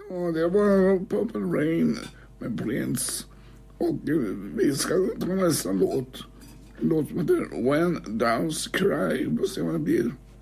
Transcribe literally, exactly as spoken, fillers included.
Ja, det var Purple Rain med Prince. Och vi ska ta nästa låt. En låt som heter When Doves Cry. Vi får se vad det blir.